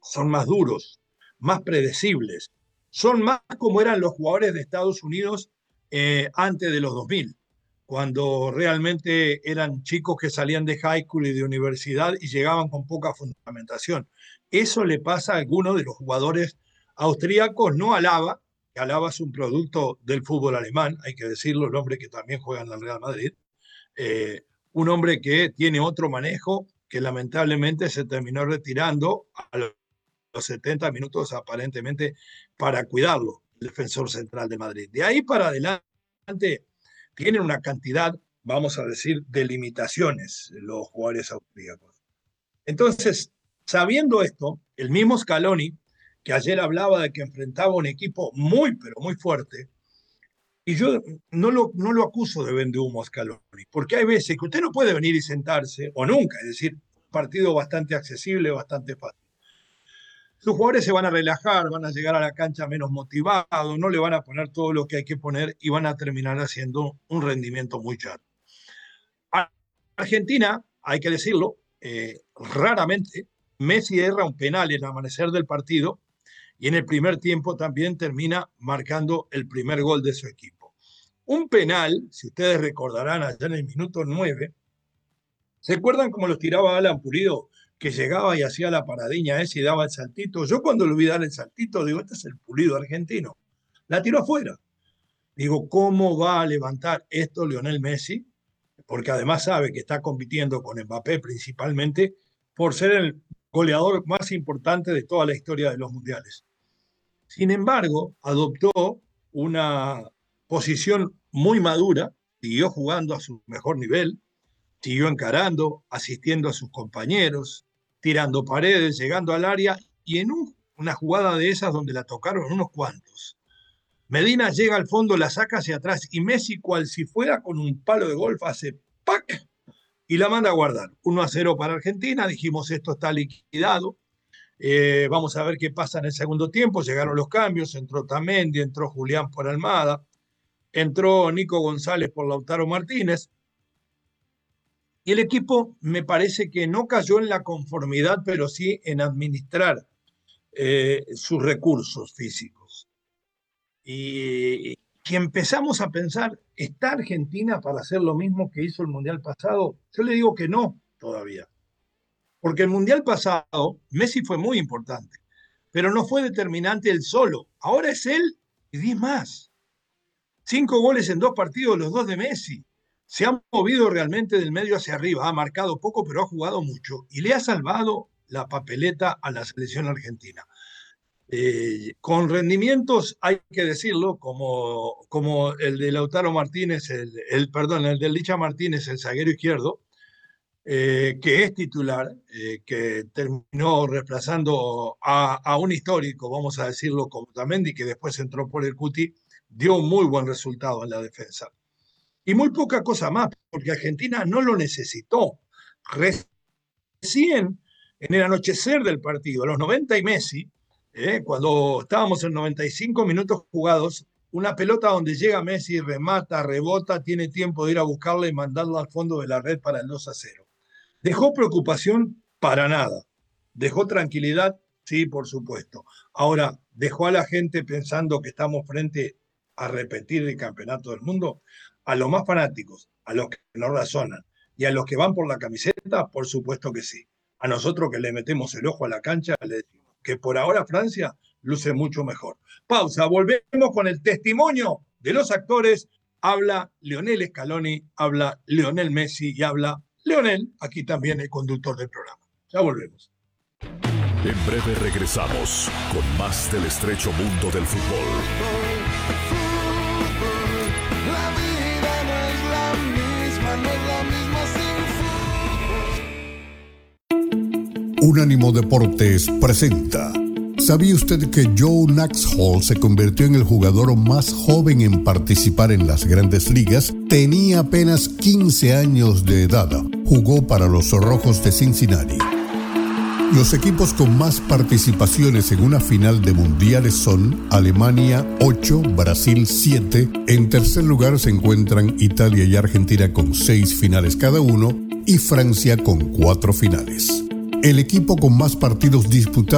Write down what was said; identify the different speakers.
Speaker 1: son más duros, más predecibles, son más como eran los jugadores de Estados Unidos antes de los 2000, cuando realmente eran chicos que salían de high school y de universidad y llegaban con poca fundamentación. Eso le pasa a algunos de los jugadores austríacos, no a Alaba, que Alaba es un producto del fútbol alemán, hay que decirlo, el hombre que también juega en el Real Madrid, eh, un hombre que tiene otro manejo, que lamentablemente se terminó retirando a los 70 minutos aparentemente para cuidarlo, el defensor central de Madrid. De ahí para adelante tienen una cantidad, vamos a decir, de limitaciones los jugadores austríacos. Entonces, sabiendo esto, el mismo Scaloni, que ayer hablaba de que enfrentaba un equipo muy, pero muy fuerte, y yo no lo acuso de vendehumo a Scaloni, porque hay veces que usted no puede venir y sentarse, o nunca, es decir, un partido bastante accesible, bastante fácil. Sus jugadores se van a relajar, van a llegar a la cancha menos motivados, no le van a poner todo lo que hay que poner y van a terminar haciendo un rendimiento muy chato. Argentina, hay que decirlo, raramente Messi erra un penal en el amanecer del partido y en el primer tiempo también termina marcando el primer gol de su equipo. Un penal, si ustedes recordarán allá en el minuto 9, ¿se acuerdan cómo los tiraba Alan Pulido? Que llegaba y hacía la paradiña esa y daba el saltito. Yo cuando lo vi dar el saltito, digo, este es el Pulido argentino. La tiró afuera. Digo, ¿cómo va a levantar esto Lionel Messi? Porque además sabe que está compitiendo con Mbappé principalmente por ser el goleador más importante de toda la historia de los mundiales. Sin embargo, adoptó una posición muy madura, siguió jugando a su mejor nivel, siguió encarando, asistiendo a sus compañeros, tirando paredes, llegando al área, y en una jugada de esas donde la tocaron unos cuantos. Medina llega al fondo, la saca hacia atrás, y Messi, cual si fuera con un palo de golf, hace ¡pac! Y la manda a guardar. 1-0 para Argentina, dijimos esto está liquidado. Vamos a ver qué pasa en el segundo tiempo. Llegaron los cambios, entró Tamendi, entró Julián por Almada, entró Nico González por Lautaro Martínez. Y el equipo me parece que no cayó en la conformidad, pero sí en administrar sus recursos físicos. Y empezamos a pensar, ¿está Argentina para hacer lo mismo que hizo el Mundial pasado? Yo le digo que no todavía. Porque el Mundial pasado, Messi fue muy importante, pero no fue determinante él solo. Ahora es él y 10 más. 5 goles en 2 partidos, los 2 de Messi. Se ha movido realmente del medio hacia arriba, ha marcado poco, pero ha jugado mucho y le ha salvado la papeleta a la selección argentina. Con rendimientos, hay que decirlo, como el de Lautaro Martínez, el de Licha Martínez, el zaguero izquierdo, que es titular, que terminó reemplazando a un histórico, vamos a decirlo, como Tamendi, que después entró por el Cuti, dio un muy buen resultado en la defensa. Y muy poca cosa más, porque Argentina no lo necesitó. Recién en el anochecer del partido, a los 90 y Messi, cuando estábamos en 95 minutos jugados, una pelota donde llega Messi, remata, rebota, tiene tiempo de ir a buscarla y mandarla al fondo de la red para el 2-0. ¿Dejó preocupación? Para nada. ¿Dejó tranquilidad? Sí, por supuesto. Ahora, ¿dejó a la gente pensando que estamos frente a repetir el campeonato del mundo? A los más fanáticos, a los que no razonan y a los que van por la camiseta, por supuesto que sí. A nosotros que le metemos el ojo a la cancha, le decimos que por ahora Francia luce mucho mejor. Pausa, volvemos con el testimonio de los actores. Habla Lionel Scaloni, habla Lionel Messi y habla Lionel, aquí también el conductor del programa. Ya volvemos.
Speaker 2: En breve regresamos con más del estrecho mundo del fútbol.
Speaker 3: La vida no es la misma, no es la misma sin fútbol.
Speaker 4: Unánimo Deportes presenta. ¿Sabía usted que Joe Nuxhall se convirtió en el jugador más joven en participar en las Grandes Ligas? Tenía apenas 15 años de edad. Jugó para los Rojos de Cincinnati. Los equipos con más participaciones en una final de mundiales son Alemania 8, Brasil 7. En tercer lugar se encuentran Italia y Argentina con 6 finales cada uno y Francia con 4 finales. El equipo con más partidos disputados